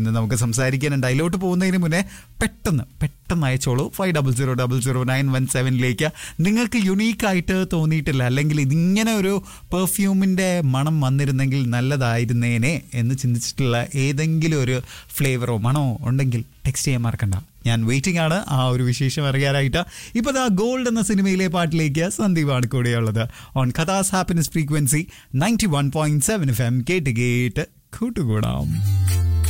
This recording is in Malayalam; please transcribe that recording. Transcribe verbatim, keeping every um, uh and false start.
ഇന്ന് നമുക്ക് സംസാരിക്കാനുണ്ട്. അതിലോട്ട് പോകുന്നതിന് മുന്നേ പെട്ടെന്ന് പെട്ടെന്ന് അയച്ചോളൂ five double zero double zero nine one സെവനിലേക്ക്. നിങ്ങൾക്ക് യുണീക്കായിട്ട് തോന്നിയിട്ടില്ല, അല്ലെങ്കിൽ ഇതിങ്ങനെ ഒരു പെർഫ്യൂമിൻ്റെ മണം വന്നിരുന്നെങ്കിൽ നല്ലതായിരുന്നേനെ എന്ന് ചിന്തിച്ചിട്ടുള്ള ഏതെങ്കിലും ഒരു ഫ്ലേവറോ മണമോ ഉണ്ടെങ്കിൽ ടെക്സ്റ്റ് ചെയ്യാൻ മറക്കണ്ട. ഞാൻ വെയിറ്റിംഗ് ആണ് ആ ഒരു വിശേഷം അറിയാനായിട്ട്. ഇപ്പോൾ ദാ ഗോൾഡ് എന്ന സിനിമയിലെ പാട്ടിലേക്ക് സന്ദീപാണ് കൂടെയുള്ളത് on കഥാസ് happiness frequency ninety one point seven F M. കേട്ട് കേട്ട് കൂട്ടുകൂടാം.